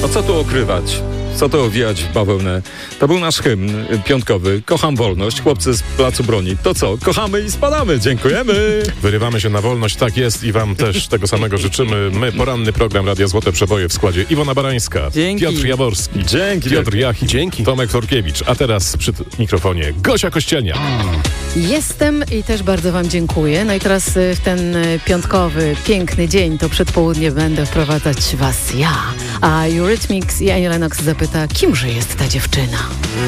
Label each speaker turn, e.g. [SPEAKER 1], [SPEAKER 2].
[SPEAKER 1] A co tu okrywać? Co to owijać w bawełnę? To był nasz hymn piątkowy. Kocham wolność. Chłopcy z Placu Broni. To co? Kochamy i spadamy. Dziękujemy.
[SPEAKER 2] Wyrywamy się na wolność, tak jest i wam też tego samego życzymy. My, poranny program Radia Złote Przeboje w składzie Iwona Barańska,
[SPEAKER 3] Dzięki.
[SPEAKER 2] Piotr Jaworski,
[SPEAKER 1] Dzięki.
[SPEAKER 2] Piotr Jach, dzięki. Tomek Torkiewicz, a teraz przy mikrofonie Gosia Kościelnia.
[SPEAKER 4] Jestem i też bardzo wam dziękuję. No i teraz w ten piątkowy, piękny dzień, to przedpołudnie będę wprowadzać was ja. A Eurythmics i Annie Lennox zapyta, kimże jest ta dziewczyna?